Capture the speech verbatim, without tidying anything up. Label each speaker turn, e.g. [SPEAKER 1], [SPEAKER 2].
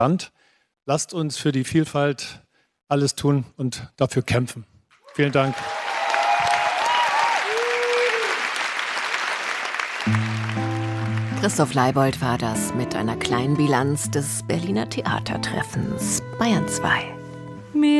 [SPEAKER 1] Land. Lasst uns für die Vielfalt alles tun und dafür kämpfen. Vielen Dank.
[SPEAKER 2] Christoph Leibold war das mit einer kleinen Bilanz des Berliner Theatertreffens Bayern zwei.